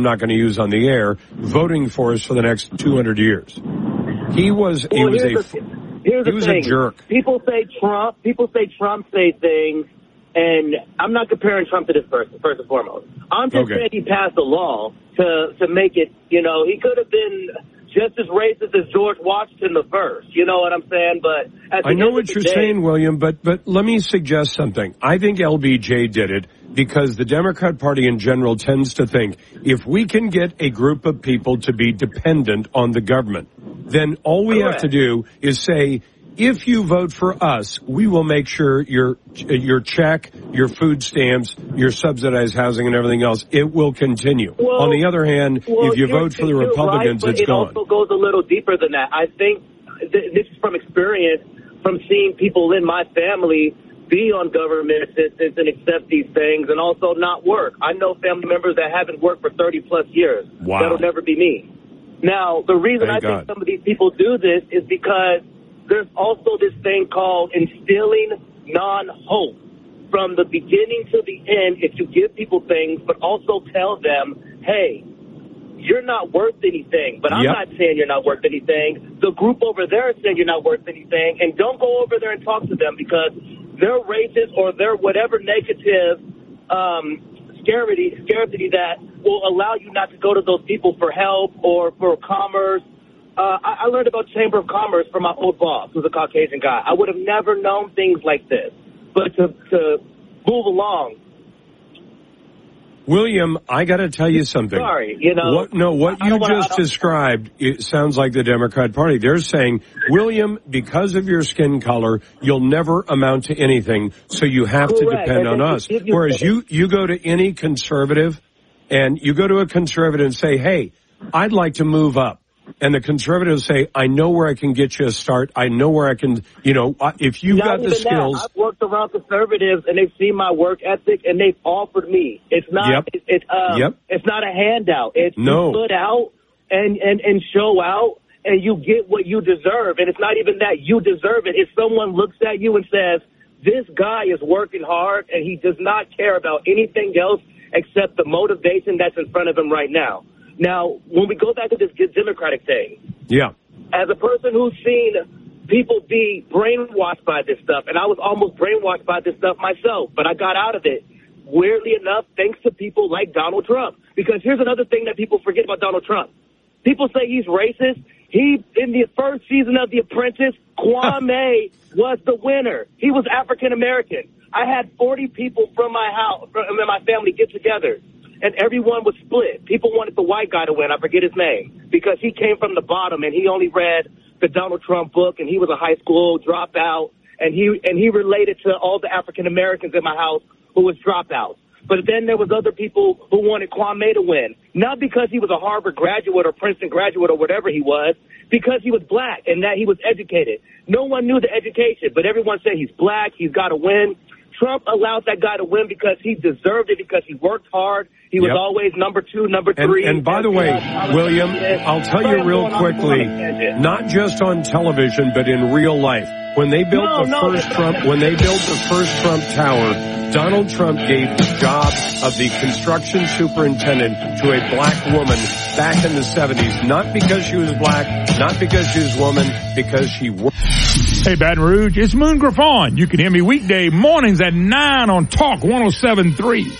I'm not going to use on the air, voting for us for the next 200 years. He was a jerk. People say Trump say things, and I'm not comparing Trump to this person, first and foremost. I'm just saying he passed a law to make it, he could have been just as racist as George Washington the First. You know what I'm saying? But I know what you're saying, William, but let me suggest something. I think LBJ did it because the Democrat Party in general tends to think if we can get a group of people to be dependent on the government, then all we have to do is say, if you vote for us, we will make sure your check, your food stamps, your subsidized housing and everything else, it will continue. Well, on the other hand, if you vote for the Republicans, right, it's gone. It also goes a little deeper than that. I think this is from experience, from seeing people in my family be on government assistance and accept these things and also not work. I know family members that haven't worked for 30-plus years. Wow. That'll never be me. Now, the reason I think some of these people do this is because there's also this thing called instilling non-hope from the beginning to the end. If you give people things, but also tell them, hey, you're not worth anything. But I'm not saying you're not worth anything. The group over there is saying you're not worth anything. And don't go over there and talk to them because they're racist or they're whatever negative scarcity that will allow you not to go to those people for help or for commerce. I learned about Chamber of Commerce from my old boss, who's a Caucasian guy. I would have never known things like this. But to move along. William, I got to tell you something. Sorry, what you just described, it sounds like the Democrat Party. They're saying, William, because of your skin color, you'll never amount to anything, so you have to depend on us. Whereas you go to any conservative, and you go to a conservative and say, hey, I'd like to move up. And the conservatives say, I know where I can get you a start. I know where I can, if you've got the skills. I've worked around conservatives and they've seen my work ethic and they've offered me. It's not, it's not a handout. It's you put out and show out and you get what you deserve. And it's not even that you deserve it. If someone looks at you and says, this guy is working hard and he does not care about anything else except the motivation that's in front of him right now. Now, when we go back to this Democratic thing, as a person who's seen people be brainwashed by this stuff, and I was almost brainwashed by this stuff myself, but I got out of it, weirdly enough, thanks to people like Donald Trump. Because here's another thing that people forget about Donald Trump. People say he's racist. In the first season of The Apprentice, Kwame was the winner. He was African-American. I had 40 people from my house, from my family get together. And everyone was split. People wanted the white guy to win. I forget his name. Because he came from the bottom and he only read the Donald Trump book and he was a high school dropout. And he related to all the African Americans in my house who was dropouts. But then there was other people who wanted Kwame to win. Not because he was a Harvard graduate or Princeton graduate or whatever he was. Because he was black and that he was educated. No one knew the education. But everyone said he's black. He's got to win. Trump allowed that guy to win because he deserved it, because he worked hard. He was always number 2, number 3. And by the way, William, I'll tell you real quickly, not just on television, but in real life, when they built the first Trump Tower, Donald Trump gave the job of the construction superintendent to a black woman back in the 70s, not because she was black, not because she was a woman, because she worked. Hey, Baton Rouge, it's Moon Griffon. You can hear me weekday mornings at 9 on Talk 107.3.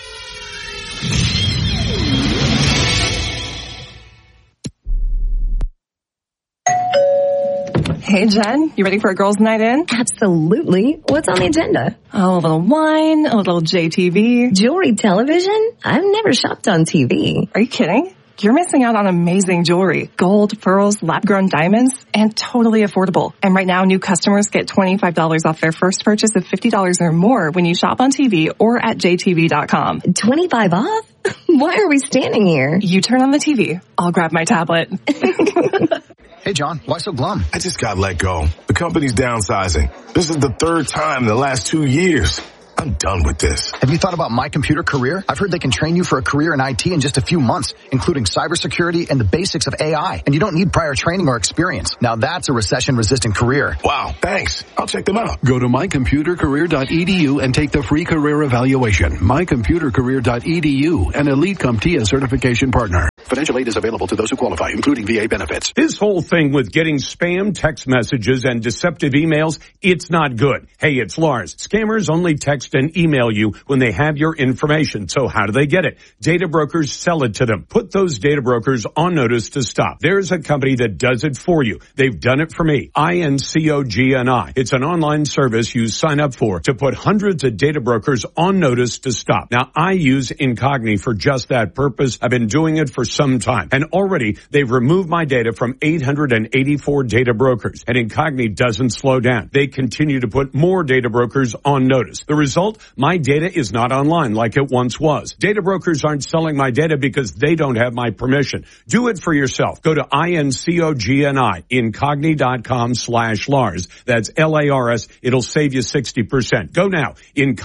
Hey, Jen, you ready for a girls' night in? Absolutely. What's on the agenda? Oh, a little wine, a little JTV. Jewelry television? I've never shopped on TV. Are you kidding? You're missing out on amazing jewelry. Gold, pearls, lab-grown diamonds, and totally affordable. And right now, new customers get $25 off their first purchase of $50 or more when you shop on TV or at jtv.com. 25 off? Why are we standing here? You turn on the TV. I'll grab my tablet. Hey, John, why so glum? I just got let go. The company's downsizing. This is the third time in the last 2 years. I'm done with this. Have you thought about My Computer Career? I've heard they can train you for a career in IT in just a few months, including cybersecurity and the basics of AI. And you don't need prior training or experience. Now that's a recession-resistant career. Wow, thanks. I'll check them out. Go to mycomputercareer.edu and take the free career evaluation. mycomputercareer.edu, an Elite CompTIA certification partner. Financial aid is available to those who qualify, including VA benefits. This whole thing with getting spam text messages and deceptive emails, it's not good. Hey, it's Lars. Scammers only text and email you when they have your information. So how do they get it? Data brokers sell it to them. Put those data brokers on notice to stop. There's a company that does it for you. They've done it for me. INCOGNI. It's an online service you sign up for to put hundreds of data brokers on notice to stop. Now, I use Incogni for just that purpose. I've been doing it for some time, and already they've removed my data from 884 data brokers, and Incogni doesn't slow down. They continue to put more data brokers on notice. The result, my data is not online like it once was. Data brokers aren't selling my data because they don't have my permission. Do it for yourself. Go to INCOGNI, Incogni.com/Lars. That's LARS. It'll save you 60%. Go now,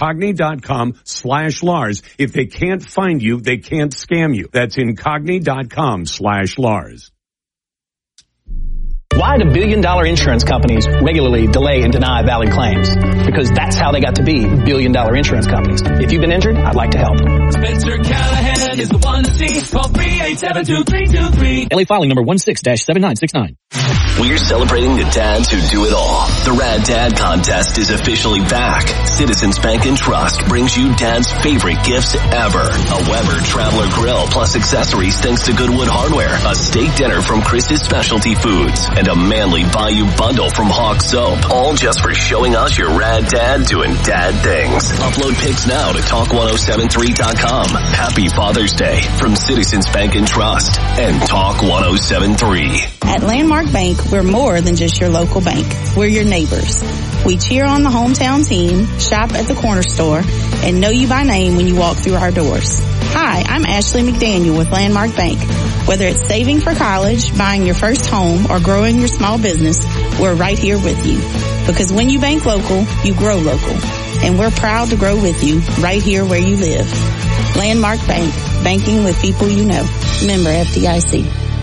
Incogni.com/Lars. If they can't find you, they can't scam you. That's Incogni.com/Lars. Why do billion-dollar insurance companies regularly delay and deny valid claims? Because that's how they got to be billion-dollar insurance companies. If you've been injured, I'd like to help. Spencer Callahan is the one to see. Call 387-2323. LA filing number 16-7969. We're celebrating the dads who do it all. The Rad Dad Contest is officially back. Citizens Bank and Trust brings you Dad's favorite gifts ever. A Weber Traveler Grill plus accessories thanks to Goodwood Hardware. A steak dinner from Chris's Specialty Foods. And a Manly Bayou bundle from Hawk Soap. All just for showing us your rad dad doing dad things. Upload pics now to Talk1073.com. Happy Father's Day from Citizens Bank and Trust and Talk 1073. At Landmark Bank, we're more than just your local bank. We're your neighbors. We cheer on the hometown team, shop at the corner store, and know you by name when you walk through our doors. Hi, I'm Ashley McDaniel with Landmark Bank. Whether it's saving for college, buying your first home, or growing your small business, we're right here with you. Because when you bank local, you grow local. And we're proud to grow with you right here where you live. Landmark Bank, banking with people you know. Member FDIC.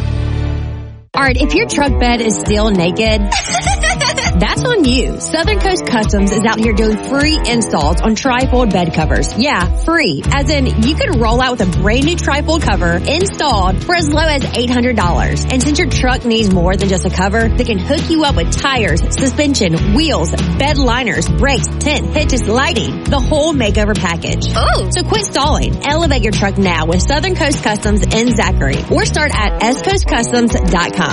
Art, if your truck bed is still naked, that's on you. Southern Coast Customs is out here doing free installs on trifold bed covers. Yeah, free. As in, you could roll out with a brand new trifold cover installed for as low as $800. And since your truck needs more than just a cover, they can hook you up with tires, suspension, wheels, bed liners, brakes, tent, hitches, lighting, the whole makeover package. Oh! So quit stalling. Elevate your truck now with Southern Coast Customs in Zachary or start at scoastcustoms.com.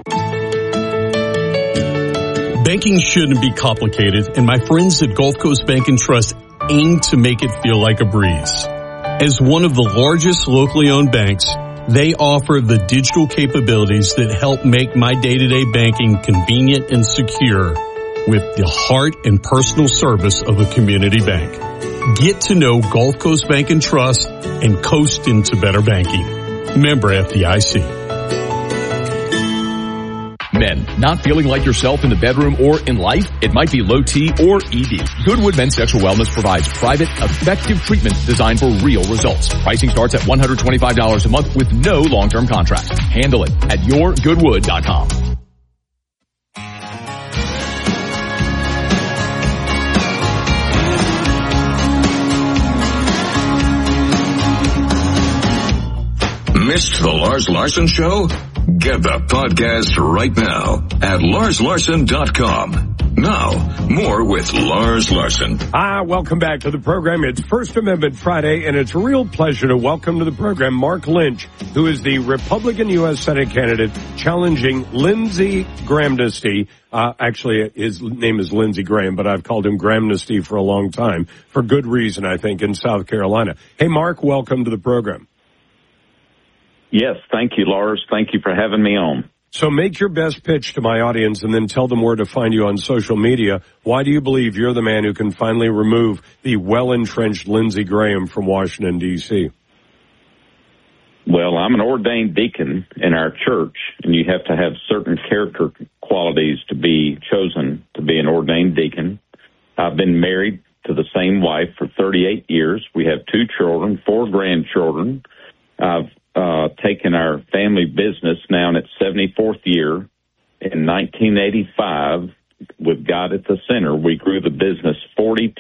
Banking shouldn't be complicated, and my friends at Gulf Coast Bank and Trust aim to make it feel like a breeze. As one of the largest locally owned banks, they offer the digital capabilities that help make my day-to-day banking convenient and secure with the heart and personal service of a community bank. Get to know Gulf Coast Bank and Trust and coast into better banking. Member FDIC. Men, not feeling like yourself in the bedroom or in life? It might be low T or ED. Goodwood Men's Sexual Wellness provides private, effective treatment designed for real results. Pricing starts at $125 a month with no long-term contract. Handle it at yourgoodwood.com. Missed the Lars Larson Show? Get the podcast right now at LarsLarson.com. Now, more with Lars Larson. Welcome back to the program. It's First Amendment Friday, and it's a real pleasure to welcome to the program Mark Lynch, who is the Republican U.S. Senate candidate challenging Lindsey Grahamnesty. Actually, his name is Lindsey Graham, but I've called him Grahamnesty for a long time, for good reason, I think, in South Carolina. Hey, Mark, welcome to the program. Yes, thank you, Lars. Thank you for having me on. So make your best pitch to my audience and then tell them where to find you on social media. Why do you believe you're the man who can finally remove the well-entrenched Lindsey Graham from Washington, D.C.? Well, I'm an ordained deacon in our church, and you have to have certain character qualities to be chosen to be an ordained deacon. I've been married to the same wife for 38 years. We have 2 children, 4 grandchildren. I've taken our family business now in its 74th year. In 1985, with God at the center, we grew the business 35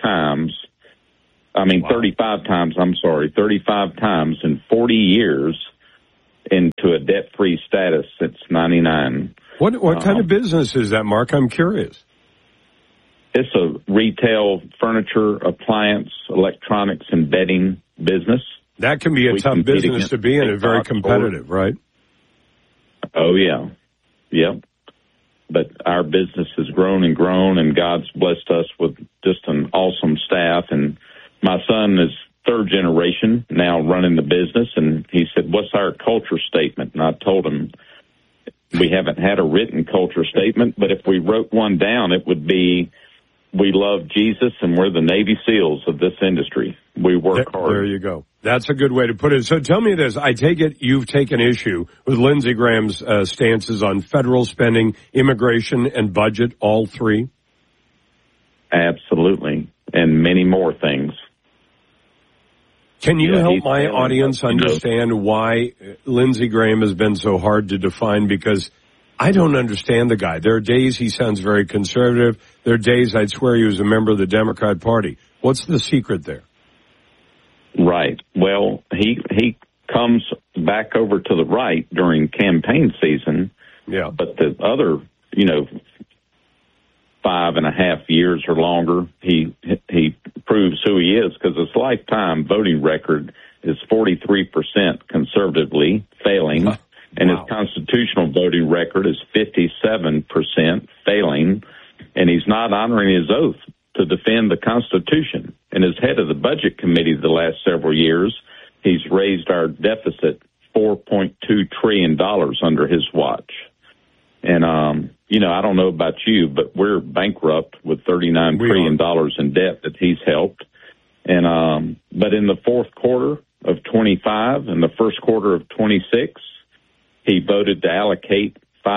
times in 40 years. into a debt-free status since '99. What kind of business is that, Mark? I'm curious. It's a retail furniture, appliance, electronics, and bedding business. That can be a tough business to be in, and very competitive, right? Oh, yeah. Yep. But our business has grown and grown, and God's blessed us with just an awesome staff. And my son is third generation now running the business, and he said, "What's our culture statement?" And I told him, we haven't had a written culture statement, but if we wrote one down, it would be, we love Jesus and we're the Navy SEALs of this industry. We work hard. There you go. That's a good way to put it. So tell me this. I take it you've taken issue with Lindsey Graham's stances on federal spending, immigration, and budget, all three? Absolutely. And many more things. Can you help my audience understand why Lindsey Graham has been so hard to define? Because I don't understand the guy. There are days he sounds very conservative. There are days I'd swear he was a member of the Democrat Party. What's the secret there? Right. Well, he comes back over to the right during campaign season. Yeah. But the other, 5.5 years or longer, he proves who he is, because his lifetime voting record is 43% conservatively failing, and his constitutional voting record is 57% failing, and he's not honoring his oath to defend the Constitution. And as head of the Budget Committee the last several years, he's raised our deficit $4.2 trillion under his watch. And, I don't know about you, but we're bankrupt with $39 trillion in debt that he's helped. And, but in the fourth quarter of 25 and the first quarter of 26, he voted to allocate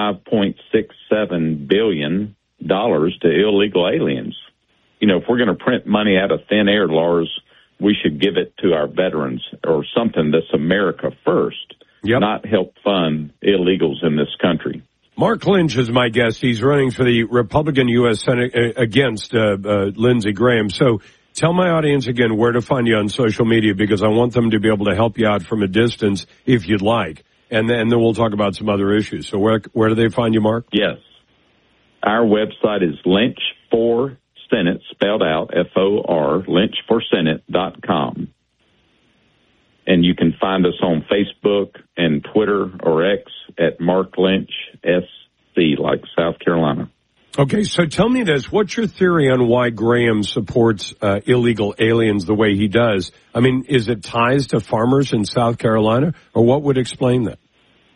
$5.67 billion to illegal aliens. If we're going to print money out of thin air, Lars, we should give it to our veterans or something that's America first, not help fund illegals in this country. Mark Lynch is my guest. He's running for the Republican U.S. Senate against Lindsey Graham. So tell my audience again where to find you on social media, because I want them to be able to help you out from a distance if you'd like. And then we'll talk about some other issues. So where do they find you, Mark? Yes. Our website is Lynch for Senate, spelled out, F-O-R, lynchforsenate.com. And you can find us on Facebook and Twitter or X at Mark Lynch, SC, like South Carolina. Okay, so tell me this. What's your theory on why Graham supports illegal aliens the way he does? I mean, is it ties to farmers in South Carolina, or what would explain that?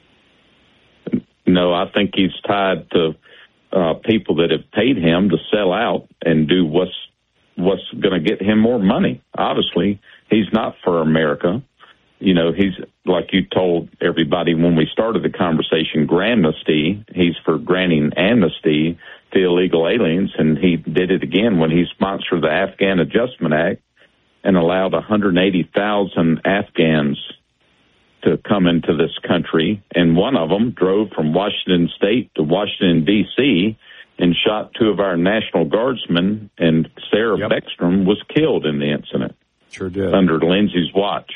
No, I think he's tied to people that have paid him to sell out and do what's going to get him more money. Obviously, he's not for America. He's, like you told everybody when we started the conversation, Gramnesty. He's for granting amnesty to illegal aliens, and he did it again when he sponsored the Afghan Adjustment Act and allowed 180,000 Afghans to come into this country, and one of them drove from Washington State to Washington, D.C., and shot two of our National Guardsmen, and Sarah Beckstrom was killed in the incident. Sure did. Under Lindsey's watch.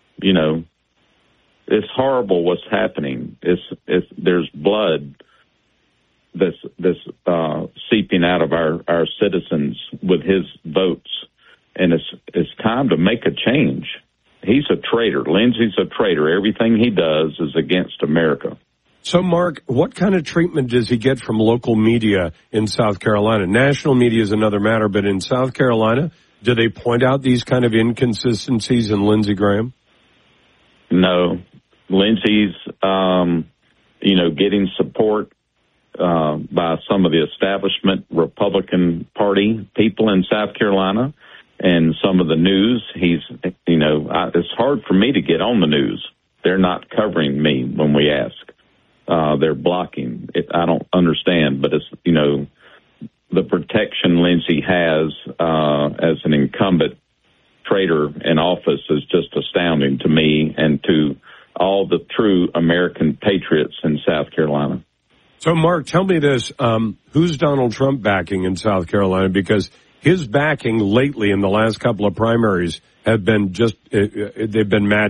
It's horrible what's happening. There's blood that's seeping out of our citizens with his votes, and it's time to make a change. He's a traitor. Lindsey's a traitor. Everything he does is against America. So, Mark, what kind of treatment does he get from local media in South Carolina? National media is another matter, but in South Carolina, do they point out these kind of inconsistencies in Lindsey Graham? No. Lindsey's, getting support by some of the establishment Republican Party people in South Carolina and some of the news. It's hard for me to get on the news. They're not covering me when we ask. They're blocking it. I don't understand, but it's, the protection Lindsey has as an incumbent traitor in office is just astounding to me and to all the true American patriots in South Carolina. So, Mark, tell me this. Who's Donald Trump backing in South Carolina? Because his backing lately in the last couple of primaries have been they've been magic.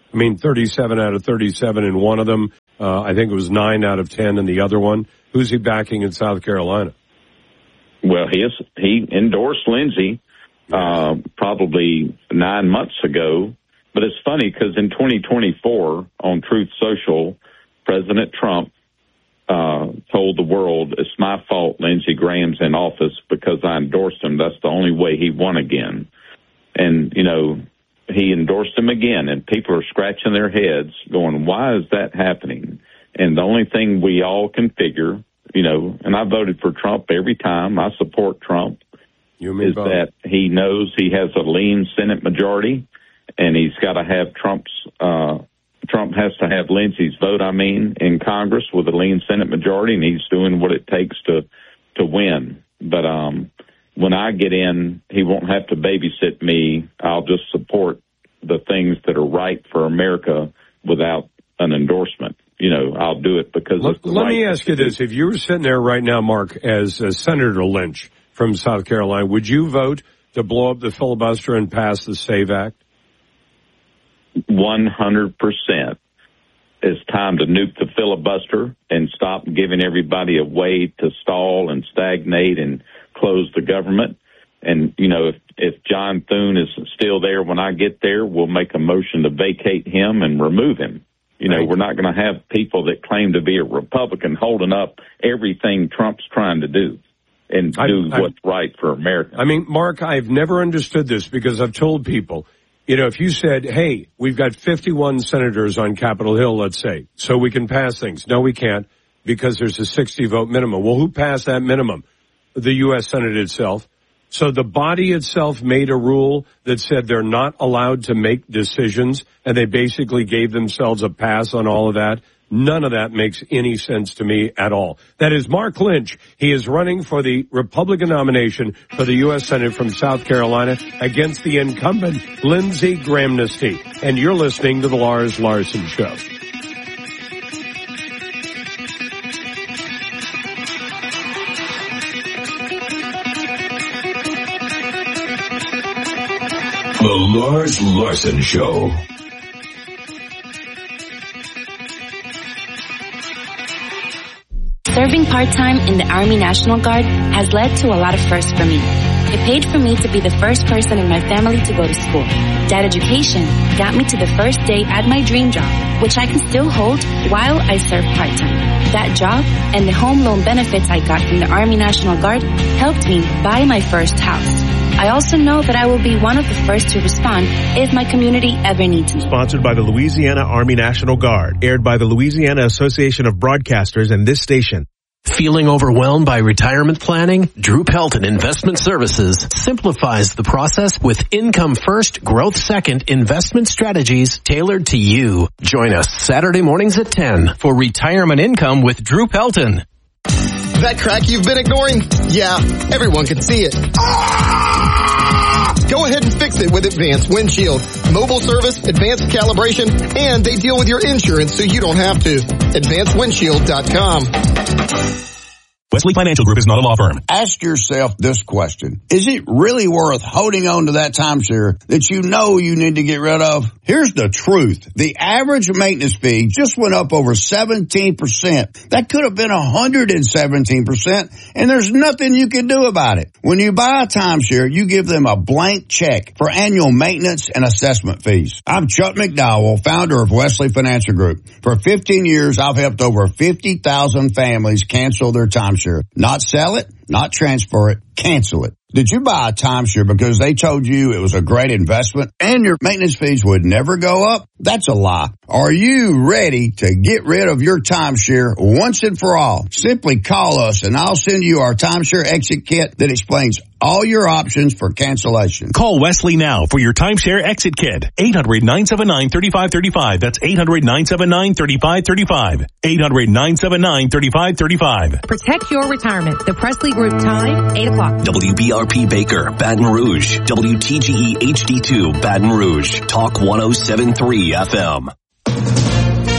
I mean, 37 out of 37 in one of them. I think it was 9 out of 10 in the other one. Who's he backing in South Carolina? Well, he endorsed Lindsey probably 9 months ago. But it's funny because in 2024 on Truth Social, President Trump told the world, it's my fault Lindsey Graham's in office because I endorsed him. That's the only way he won again. And, you know, he endorsed him again, and people are scratching their heads going, why is that happening? And the only thing we all can figure, you know, and I voted for Trump every time. I support Trump. Is that he knows he has a lean Senate majority, and he's got to have Trump has to have Lindsey's vote, in Congress with a lean Senate majority, and he's doing what it takes to win. But when I get in, he won't have to babysit me. I'll just support the things that are right for America without an endorsement. You know, I'll do it because it's the Let me ask you this. If you were sitting there right now, Mark, as Senator Lynch from South Carolina, would you vote to blow up the filibuster and pass the SAVE Act? 100%. It's time to nuke the filibuster and stop giving everybody a way to stall and stagnate and close the government. And, you know, if John Thune is still there when I get there, we'll make a motion to vacate him and remove him. You know, we're not going to have people that claim to be a Republican holding up everything Trump's trying to do and do what's right for America. I mean, Mark, I've never understood this because I've told people, you know, if you said, hey, we've got 51 senators on Capitol Hill, let's say, so we can pass things. No, we can't because there's a 60-vote minimum. Well, who passed that minimum? The U.S. Senate itself. So the body itself made a rule that said they're not allowed to make decisions, and they basically gave themselves a pass on all of that. None of that makes any sense to me at all. That is Mark Lynch. He is running for the Republican nomination for the U.S. Senate from South Carolina against the incumbent Lindsey Grahamnesty. And you're listening to The Lars Larson Show. The Lars Larson Show. Serving part-time in the Army National Guard has led to a lot of firsts for me. It paid for me to be the first person in my family to go to school. That education got me to the first day at my dream job, which I can still hold while I serve part-time. That job and the home loan benefits I got from the Army National Guard helped me buy my first house. I also know that I will be one of the first to respond if my community ever needs me. Sponsored by the Louisiana Army National Guard. Aired by the Louisiana Association of Broadcasters and this station. Feeling overwhelmed by retirement planning? Drew Pelton Investment Services simplifies the process with income first, growth second investment strategies tailored to you. Join us Saturday mornings at 10 for Retirement Income with Drew Pelton. That crack you've been ignoring? Yeah, everyone can see it. Go ahead and fix it with Advanced Windshield. Mobile service, advanced calibration, and they deal with your insurance so you don't have to. AdvancedWindshield.com. Wesley Financial Group is not a law firm. Ask yourself this question. Is it really worth holding on to that timeshare that you know you need to get rid of? Here's the truth. The average maintenance fee just went up over 17%. That could have been 117%, and there's nothing you can do about it. When you buy a timeshare, you give them a blank check for annual maintenance and assessment fees. I'm Chuck McDowell, founder of Wesley Financial Group. For 15 years, I've helped over 50,000 families cancel their timeshare. Not sell it, not transfer it, cancel it. Did you buy a timeshare because they told you it was a great investment and your maintenance fees would never go up? That's a lie. Are you ready to get rid of your timeshare once and for all? Simply call us and I'll send you our timeshare exit kit that explains all your options for cancellation. Call Wesley now for your timeshare exit kit. 800-979-3535. That's 800-979-3535. 800-979-3535. Protect your retirement. The Presley Group time, 8 o'clock. WBRP Baker, Baton Rouge. WTGE HD2, Baton Rouge. Talk 107.3 FM.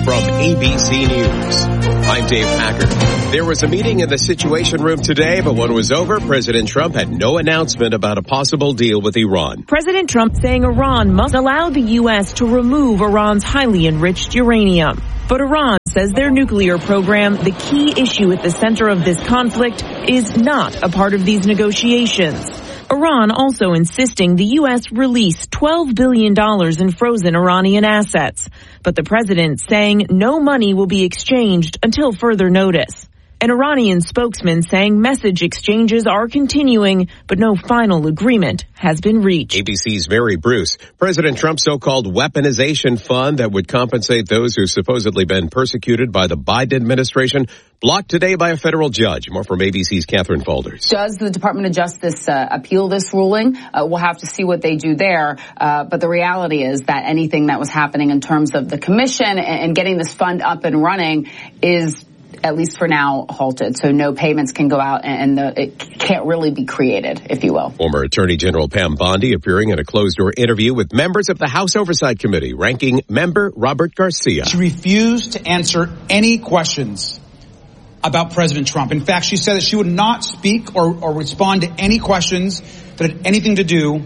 from ABC News. I'm Dave Packer. There was a meeting in the Situation Room today, but when it was over, President Trump had no announcement about a possible deal with Iran. President Trump saying Iran must allow the U.S. to remove Iran's highly enriched uranium. But Iran says their nuclear program, the key issue at the center of this conflict, is not a part of these negotiations. Iran also insisting the U.S. release $12 billion in frozen Iranian assets. But the president saying no money will be exchanged until further notice. An Iranian spokesman saying message exchanges are continuing, but no final agreement has been reached. ABC's Mary Bruce. President Trump's so-called weaponization fund that would compensate those who've supposedly been persecuted by the Biden administration blocked today by a federal judge. More from ABC's Catherine Folders. Does the Department of Justice appeal this ruling? We'll have to see what they do there. But the reality is that anything that was happening in terms of the commission and getting this fund up and running is, at least for now, halted. So no payments can go out and it can't really be created, if you will. Former Attorney General Pam Bondi appearing in a closed-door interview with members of the House Oversight Committee, ranking member Robert Garcia. She refused to answer any questions about President Trump. In fact, she said that she would not speak or respond to any questions that had anything to do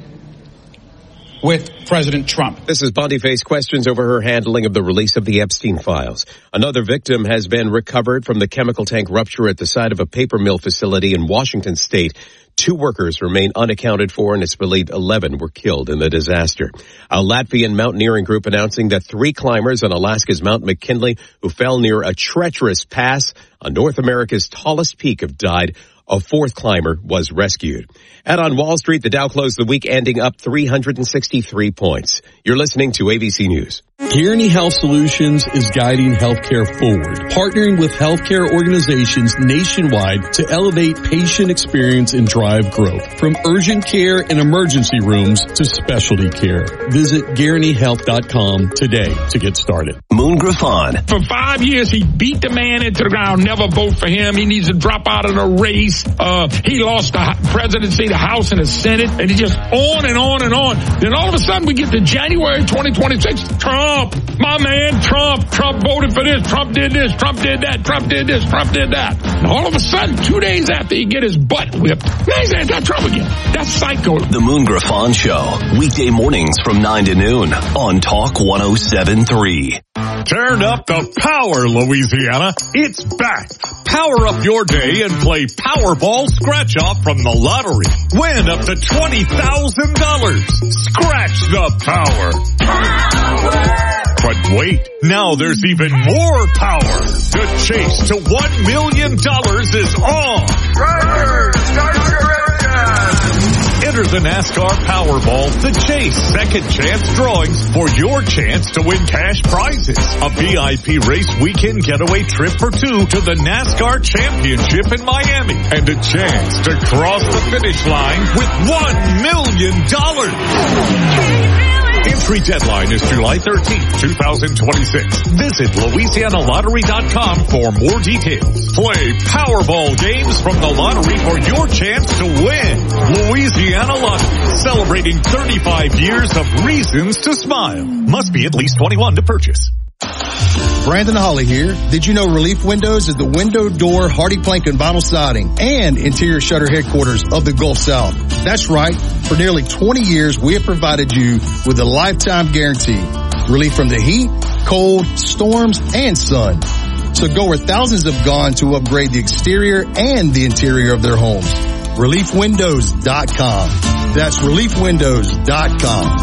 with President Trump. This is Bondi faced questions over her handling of the release of the Epstein files. Another victim has been recovered from the chemical tank rupture at the site of a paper mill facility in Washington state. 2 workers remain unaccounted for, and it's believed 11 were killed in the disaster. A Latvian mountaineering group announcing that 3 climbers on Alaska's Mount McKinley who fell near a treacherous pass on North America's tallest peak have died. A 4th climber was rescued. And on Wall Street, the Dow closed the week ending up 363 points. You're listening to ABC News. Guaranty Health Solutions is guiding healthcare forward, partnering with healthcare organizations nationwide to elevate patient experience and drive growth. From urgent care and emergency rooms to specialty care. Visit GuarantyHealth.com today to get started. Moon Griffon. For 5 years, he beat the man into the ground. Never vote for him. He needs to drop out of the race. He lost the presidency, the House, and the Senate, and he just on and on and on. Then all of a sudden, we get to January 2026. Trump, my man, Trump voted for this. Trump did this. Trump did that. Trump did this. Trump did that. And all of a sudden, 2 days after he get his butt whipped, now he's anti-Trump again. That's psycho. The Moon Griffon Show, weekday mornings from 9 to noon on Talk 107.3. Turn up the power, Louisiana. It's back. Power up your day and play Powerball Scratch Off from the lottery. Win up to $20,000. Scratch the power. But wait, now there's even more power. The chase to $1 million is on. Drivers, start your engine. Enter the NASCAR Powerball, the Chase Second Chance Drawings for your chance to win cash prizes. A VIP race weekend getaway trip for 2 to the NASCAR Championship in Miami. And a chance to cross the finish line with $1 million. Entry deadline is July 13th, 2026. Visit LouisianaLottery.com for more details. Play Powerball games from the lottery for your chance to win. Louisiana Lottery, celebrating 35 years of reasons to smile. Must be at least 21 to purchase. Brandon Holly here. Did you know Relief Windows is the window, door, hardy plank, and vinyl siding and interior shutter headquarters of the Gulf South? That's right. For nearly 20 years, we have provided you with a lifetime guarantee. Relief from the heat, cold, storms, and sun. So go where thousands have gone to upgrade the exterior and the interior of their homes. ReliefWindows.com. That's ReliefWindows.com.